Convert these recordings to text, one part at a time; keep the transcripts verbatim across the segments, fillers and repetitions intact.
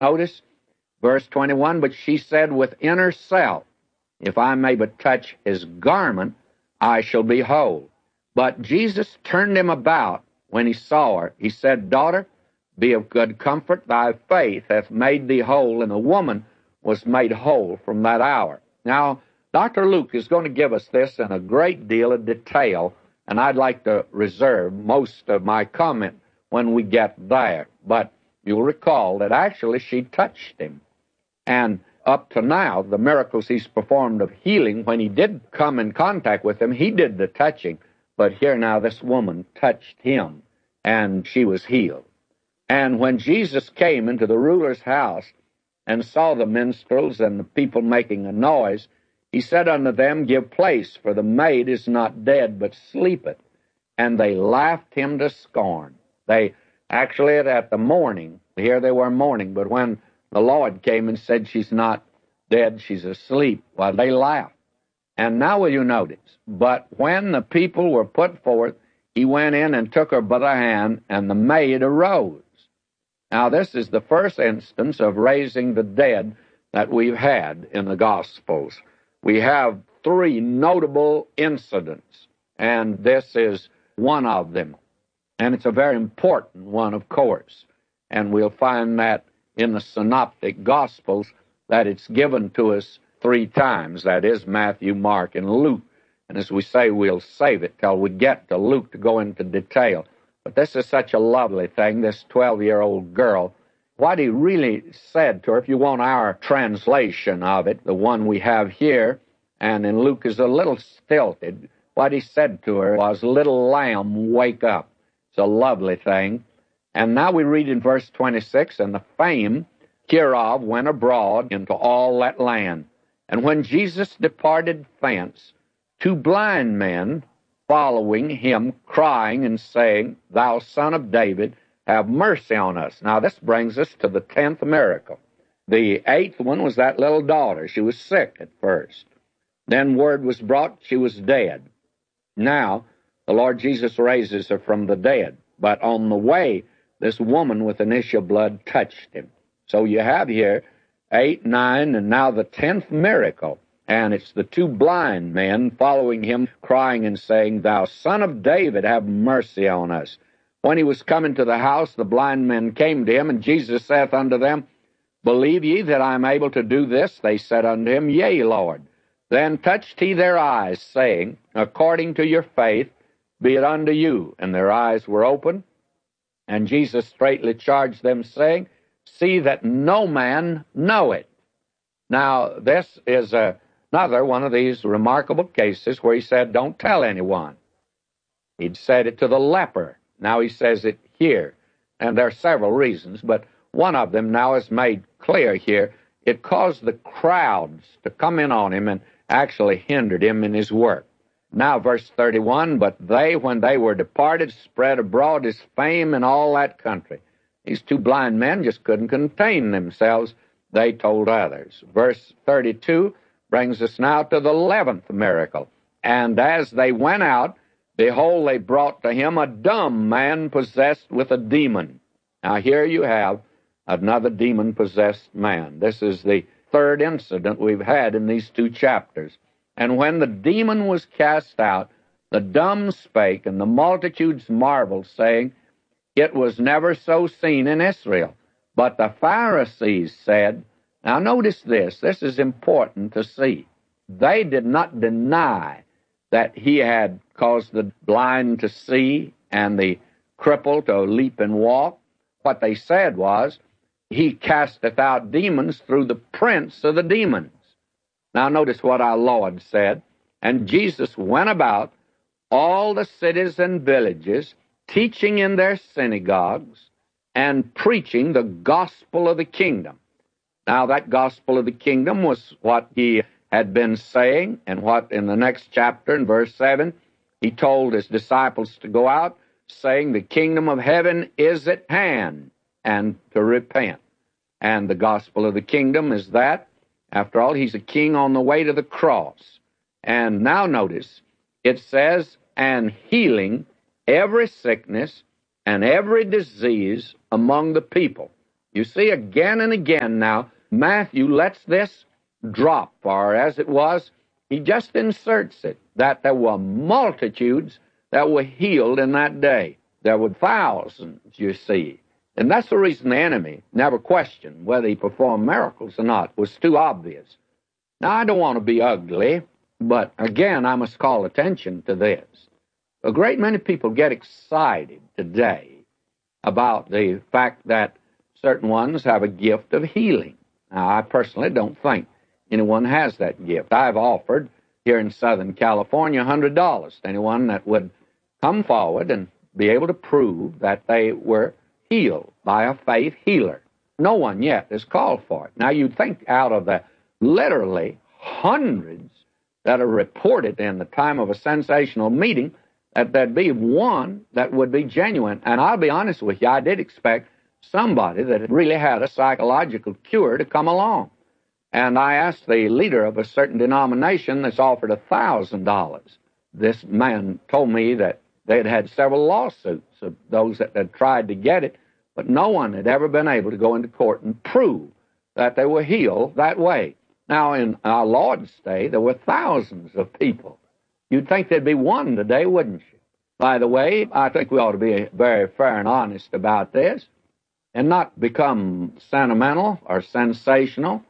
Notice verse twenty-one, but she said within herself, if I may but touch his garment, I shall be whole. But Jesus turned him about when he saw her. He said, daughter, be of good comfort, thy faith hath made thee whole. And the woman was made whole from that hour. Now, Doctor Luke is going to give us this in a great deal of detail, and I'd like to reserve most of my comment when we get there. But you'll recall that actually she touched him. And up to now, the miracles he's performed of healing, when he did come in contact with him, he did the touching. But here now this woman touched him, and she was healed. And when Jesus came into the ruler's house and saw the minstrels and the people making a noise, he said unto them, give place, for the maid is not dead, but sleepeth. And they laughed him to scorn. They actually, at the mourning, here they were mourning, but when the Lord came and said she's not dead, she's asleep, well, they laughed. And now will you notice, but when the people were put forth, he went in and took her by the hand, and the maid arose. Now, this is the first instance of raising the dead that we've had in the Gospels. We have three notable incidents, and this is one of them. And it's a very important one, of course. And we'll find that in the Synoptic Gospels that it's given to us three times. That is Matthew, Mark, and Luke. And as we say, we'll save it till we get to Luke to go into detail. But this is such a lovely thing, this twelve-year-old girl. What he really said to her, if you want our translation of it, the one we have here, and in Luke is a little stilted, what he said to her was, little lamb, wake up. It's a lovely thing. And now we read in verse twenty-six, and the fame hereof went abroad into all that land. And when Jesus departed thence, two blind men following him, crying and saying, thou son of David, have mercy on us. Now this brings us to the tenth miracle. The eighth one was that little daughter. She was sick at first. Then word was brought she was dead. Now the Lord Jesus raises her from the dead. But on the way, this woman with an issue of blood touched him. So you have here eight, nine, and now the tenth miracle. And it's the two blind men following him, crying and saying, thou son of David, have mercy on us. When he was coming to the house, the blind men came to him, and Jesus saith unto them, believe ye that I am able to do this? They said unto him, yea, Lord. Then touched he their eyes, saying, according to your faith, be it unto you. And their eyes were opened. And Jesus straightly charged them, saying, see that no man know it. Now, this is a Another one of these remarkable cases where he said, don't tell anyone. He'd said it to the leper. Now he says it here. And there are several reasons, but one of them now is made clear here. It caused the crowds to come in on him and actually hindered him in his work. Now, verse thirty-one, but they, when they were departed, spread abroad his fame in all that country. These two blind men just couldn't contain themselves. They told others. Verse thirty-two, brings us now to the eleventh miracle. And as they went out, behold, they brought to him a dumb man possessed with a demon. Now here you have another demon-possessed man. This is the third incident we've had in these two chapters. And when the demon was cast out, the dumb spake, and the multitudes marveled, saying, it was never so seen in Israel. But the Pharisees said, now notice this, this is important to see. They did not deny that he had caused the blind to see and the cripple to leap and walk. What they said was, he casteth out demons through the prince of the demons. Now notice what our Lord said, and Jesus went about all the cities and villages, teaching in their synagogues and preaching the gospel of the kingdom. Now, that gospel of the kingdom was what he had been saying, and what in the next chapter, in verse seven, he told his disciples to go out, saying, the kingdom of heaven is at hand, and to repent. And the gospel of the kingdom is that, after all, he's a king on the way to the cross. And now notice, it says, and healing every sickness and every disease among the people. You see, again and again now, Matthew lets this drop, for as it was, he just inserts it, that there were multitudes that were healed in that day. There were thousands, you see. And that's the reason the enemy never questioned whether he performed miracles or not. It was too obvious. Now, I don't want to be ugly, but again, I must call attention to this. A great many people get excited today about the fact that certain ones have a gift of healing. Now, I personally don't think anyone has that gift. I've offered here in Southern California one hundred dollars to anyone that would come forward and be able to prove that they were healed by a faith healer. No one yet has called for it. Now, you'd think out of the literally hundreds that are reported in the time of a sensational meeting, that there'd be one that would be genuine. And I'll be honest with you, I did expect somebody that really had a psychological cure to come along. And I asked the leader of a certain denomination that's offered one thousand dollars. This man told me that they had had several lawsuits of those that had tried to get it, but no one had ever been able to go into court and prove that they were healed that way. Now, in our Lord's day, there were thousands of people. You'd think there'd be one today, wouldn't you? By the way, I think we ought to be very fair and honest about this and not become sentimental or sensational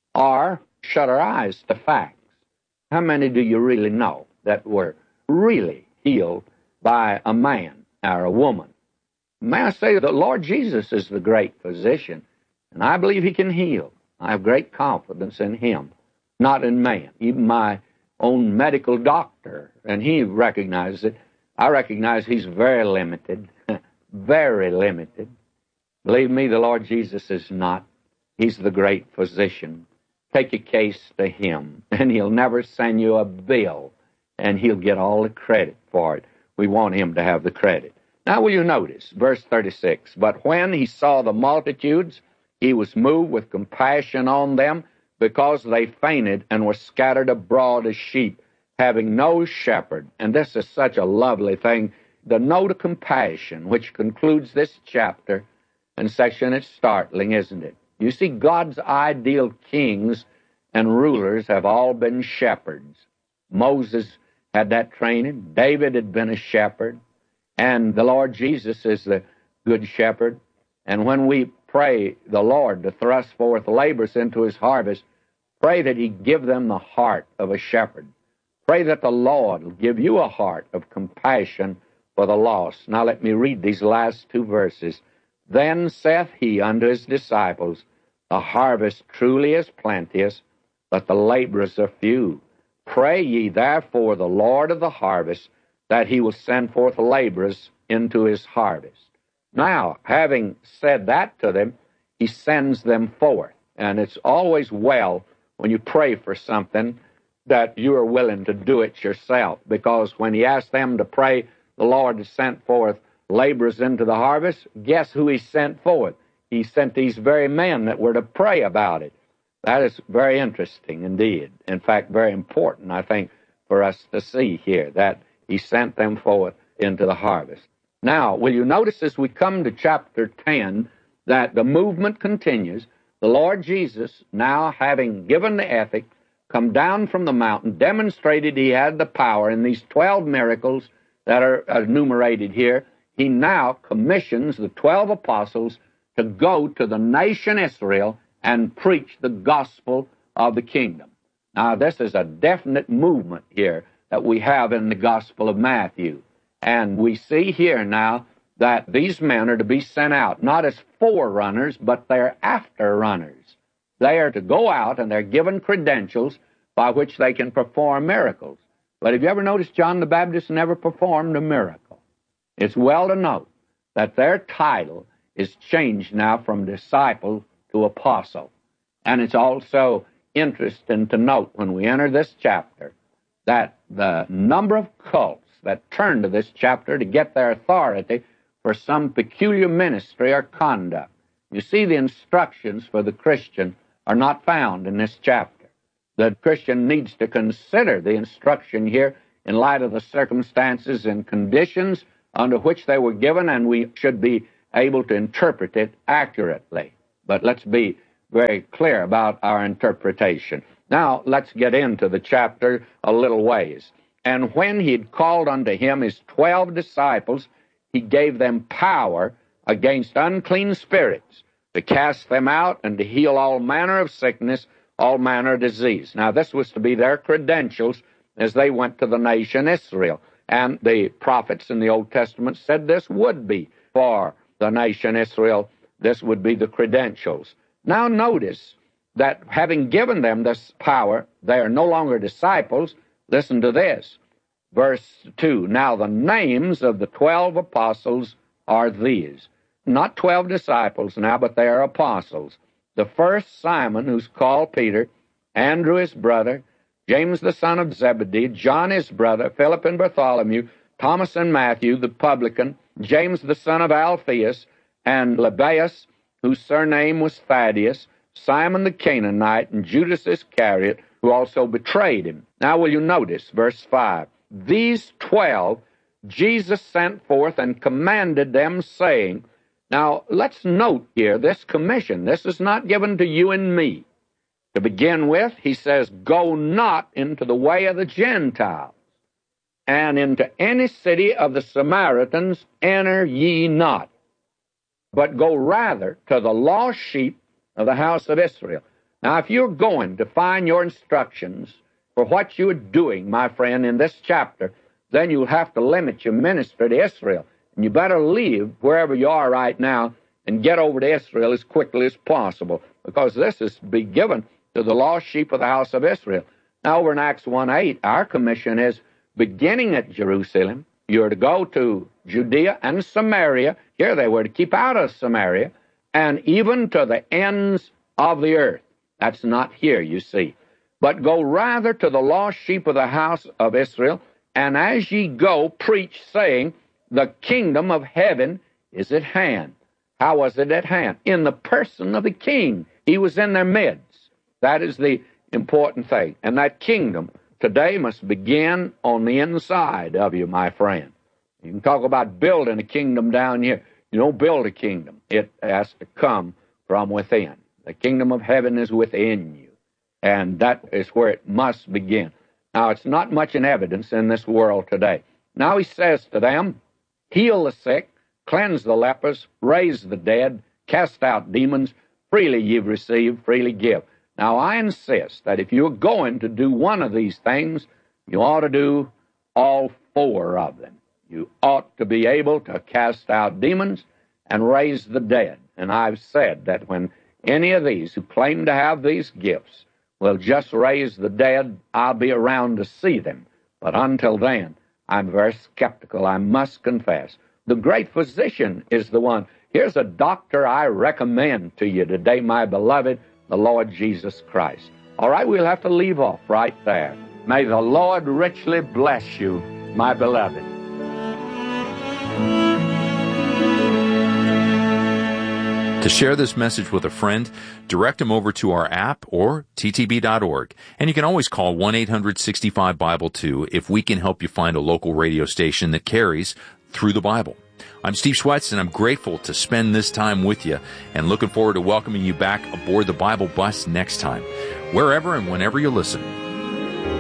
or shut our eyes to facts. How many do you really know that were really healed by a man or a woman? May I say, the Lord Jesus is the great physician, and I believe he can heal. I have great confidence in him, not in man. Even my own medical doctor, and he recognizes it. I recognize he's very limited, very limited. Believe me, the Lord Jesus is not. He's the great physician. Take your case to him, and he'll never send you a bill, and he'll get all the credit for it. We want him to have the credit. Now, will you notice, verse thirty-six, but when he saw the multitudes, he was moved with compassion on them, because they fainted and were scattered abroad as sheep, having no shepherd. And this is such a lovely thing, the note of compassion, which concludes this chapter and section. It's startling, isn't it? You see, God's ideal kings and rulers have all been shepherds. Moses had that training. David had been a shepherd. And the Lord Jesus is the good shepherd. And when we pray the Lord to thrust forth laborers into his harvest, pray that he give them the heart of a shepherd. Pray that the Lord will give you a heart of compassion for the lost. Now let me read these last two verses. Then saith he unto his disciples, the harvest truly is plenteous, but the laborers are few. Pray ye therefore the Lord of the harvest, that he will send forth laborers into his harvest. Now, having said that to them, he sends them forth. And it's always well when you pray for something that you are willing to do it yourself. Because when he asked them to pray the Lord to send forth laborers into the harvest, guess who he sent forth? He sent these very men that were to pray about it. That is very interesting indeed. In fact, very important, I think, for us to see here, that he sent them forth into the harvest. Now, will you notice as we come to chapter ten that the movement continues? The Lord Jesus, now having given the ethic, come down from the mountain, demonstrated he had the power in these twelve miracles that are enumerated here. He now commissions the twelve apostles to go to the nation Israel and preach the gospel of the kingdom. Now, this is a definite movement here that we have in the Gospel of Matthew. And we see here now that these men are to be sent out, not as forerunners, but they're after-runners. They are to go out, and they're given credentials by which they can perform miracles. But have you ever noticed John the Baptist never performed a miracle? It's well to note that their title is changed now from disciple to apostle. And it's also interesting to note when we enter this chapter that the number of cults that turn to this chapter to get their authority for some peculiar ministry or conduct. You see, the instructions for the Christian are not found in this chapter. The Christian needs to consider the instruction here in light of the circumstances and conditions under which they were given, and we should be able to interpret it accurately. But let's be very clear about our interpretation. Now, let's get into the chapter a little ways. And when he'd called unto him his twelve disciples, he gave them power against unclean spirits, to cast them out and to heal all manner of sickness, all manner of disease. Now, this was to be their credentials as they went to the nation Israel. And the prophets in the Old Testament said this would be for the nation Israel. This would be the credentials. Now, notice that having given them this power, they are no longer disciples. Listen to this. Verse two, now the names of the twelve apostles are these. Not twelve disciples now, but they are apostles. The first, Simon, who's called Peter, Andrew his brother, James the son of Zebedee, John his brother, Philip and Bartholomew, Thomas and Matthew, the publican, James the son of Alphaeus, and Lebbaeus, whose surname was Thaddeus, Simon the Canaanite, and Judas Iscariot, who also betrayed him. Now will you notice, verse five, these twelve Jesus sent forth and commanded them, saying, now let's note here this commission. This is not given to you and me. To begin with, he says, go not into the way of the Gentiles, and into any city of the Samaritans enter ye not, but go rather to the lost sheep of the house of Israel. Now, if you're going to find your instructions for what you're doing, my friend, in this chapter, then you'll have to limit your ministry to Israel. And you better leave wherever you are right now and get over to Israel as quickly as possible, because this is to be given to the lost sheep of the house of Israel. Now, over in Acts one eight, our commission is beginning at Jerusalem. You're to go to Judea and Samaria. Here they were to keep out of Samaria, and even to the ends of the earth. That's not here, you see. But go rather to the lost sheep of the house of Israel, and as ye go, preach, saying, the kingdom of heaven is at hand. How was it at hand? In the person of the king. He was in their midst. That is the important thing. And that kingdom today must begin on the inside of you, my friend. You can talk about building a kingdom down here. You don't build a kingdom. It has to come from within. The kingdom of heaven is within you. And that is where it must begin. Now, it's not much in evidence in this world today. Now he says to them, heal the sick, cleanse the lepers, raise the dead, cast out demons. Freely you've received, freely give. Now, I insist that if you're going to do one of these things, you ought to do all four of them. You ought to be able to cast out demons and raise the dead. And I've said that when any of these who claim to have these gifts will just raise the dead, I'll be around to see them. But until then, I'm very skeptical, I must confess. The great physician is the one. Here's a doctor I recommend to you today, my beloved, the Lord Jesus Christ. All right, we'll have to leave off right there. May the Lord richly bless you, my beloved. To share this message with a friend, direct them over to our app or T T B dot org. And you can always call one eight hundred sixty-five Bible two if we can help you find a local radio station that carries through the Bible. I'm Steve Schwetz, and I'm grateful to spend this time with you and looking forward to welcoming you back aboard the Bible bus next time. Wherever and whenever you listen,